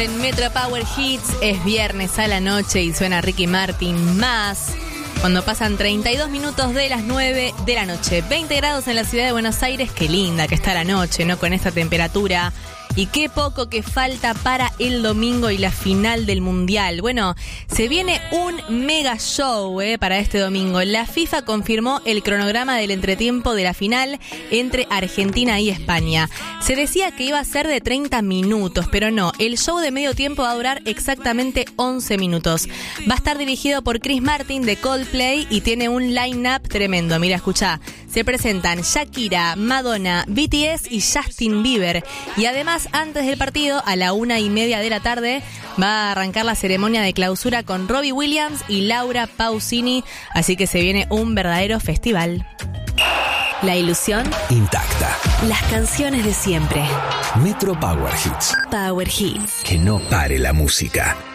En Metro Power Hits es viernes a la noche y suena Ricky Martin más. Cuando pasan 32 minutos de las 9 de la noche. 20 grados en la ciudad de Buenos Aires. Qué linda que está la noche, ¿no? Con esta temperatura. Y qué poco que falta para el domingo y la final del Mundial. Bueno, se viene un mega show para este domingo. La FIFA confirmó el cronograma del entretiempo de la final entre Argentina y España. Se decía que iba a ser de 30 minutos, pero no. El show de medio tiempo va a durar exactamente 11 minutos. Va a estar dirigido por Chris Martin de Coldplay y tiene un line-up tremendo. Mira, escuchá. Se presentan Shakira, Madonna, BTS y Justin Bieber. Y además, antes del partido, a la 1:30 de la tarde, va a arrancar la ceremonia de clausura con Robbie Williams y Laura Pausini. Así que se viene un verdadero festival. La ilusión intacta. Las canciones de siempre. Metro Power Hits. Power Hits. Que no pare la música.